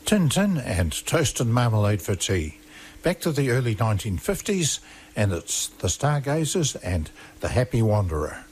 Tin and toast and marmalade for tea. Back to the early 1950s, and it's the Stargazers and the Happy Wanderer.